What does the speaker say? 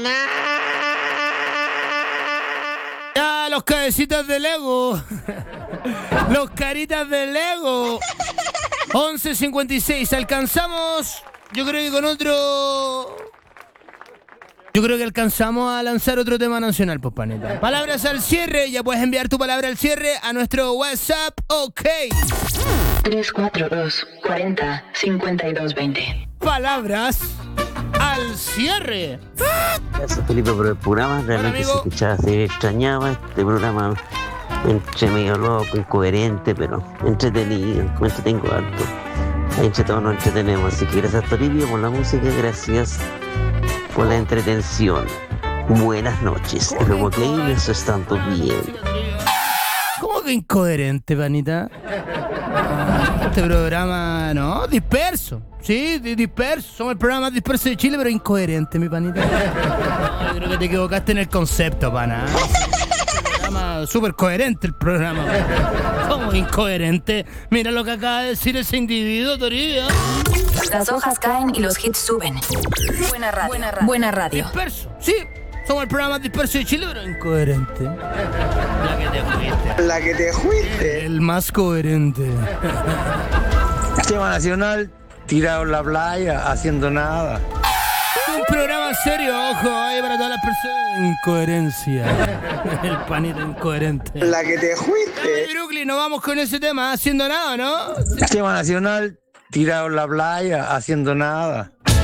Ya, los cabecitas de Lego. Los caritas de Lego. 11:56. Alcanzamos. Yo creo que alcanzamos a lanzar otro tema nacional, pues, paneta. Palabras al cierre. Ya puedes enviar tu palabra al cierre a nuestro WhatsApp. Ok. 342-40-52-20. Palabras al cierre. Gracias, Felipe, por el programa. Realmente se escuchaba, se extrañaba este programa entre medio loco, incoherente, pero entretenido. Me entretengo harto. Ahí entre todos nos entretenemos. Así que gracias, Toribio, por la música. Gracias por la entretención. Buenas noches. Espero que eso es tanto bien. ¿Cómo que incoherente, panita? Este programa, no, disperso. Sí, disperso. Somos el programa más disperso de Chile, pero incoherente, mi panita. No, yo creo que te equivocaste en el concepto, pana. Súper coherente el programa. ¿Cómo incoherente? Mira lo que acaba de decir ese individuo, Toribio. Las hojas caen y los hits suben. Buena radio. Buena radio. Disperso, sí. Somos el programa más disperso de Chile, pero incoherente. La que te fuiste. El más coherente. Tema nacional, tirado en la playa, haciendo nada. Un programa serio, ojo, ahí para todas las personas. Incoherencia. El panito incoherente. La que te fuiste. Brooklyn, nos vamos con ese tema, haciendo nada, ¿no? Tema nacional, tirado en la playa, haciendo nada.